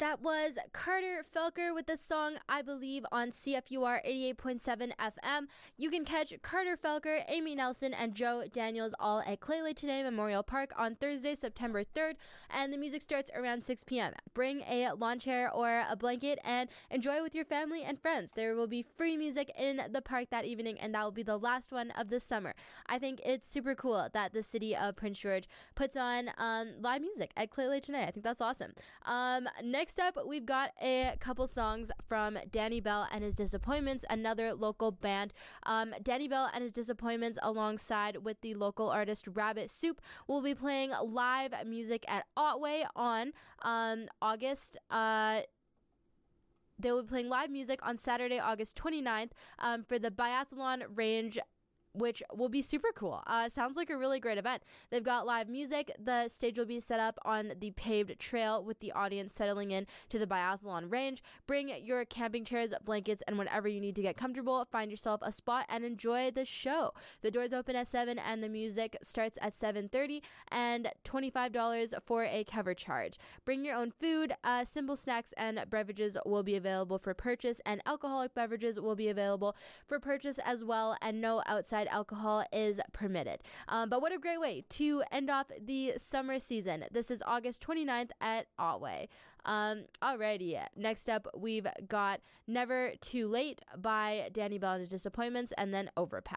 That was Carter Felker with the song I Believe on CFUR 88.7 FM. You can catch Carter Felker, Amy Nelson, and Joe Daniels all at Claylake Today Memorial Park on Thursday, September 3rd, and the music starts around 6 p.m. Bring a lawn chair or a blanket and enjoy with your family and friends. There will be free music in the park that evening, and that will be the last one of the summer. I think it's super cool that the city of Prince George puts on live music at Claylake Today. I think that's awesome. Next up, we've got a couple songs from Danny Bell and His Disappointments, another local band. Danny Bell and His Disappointments, alongside with the local artist Rabbit Soup, will be playing live music at Otway on August. They will be playing live music on Saturday, August 29th for the Biathlon Range, which will be super cool. Sounds like a really great event. They've got live music. The stage will be set up on the paved trail with the audience settling in to the Biathlon Range. Bring your camping chairs, blankets, and whatever you need to get comfortable. Find yourself a spot and enjoy the show. The doors open at 7 and the music starts at 7:30 and $25 for a cover charge. Bring your own food. Simple snacks and beverages will be available for purchase, and alcoholic beverages will be available for purchase as well, and no outside alcohol is permitted. But what a great way to end off the summer season. This is August 29th at Otway. Alrighty, next up we've got Never Too Late by Danny Bell and His Disappointments, and then Overpass.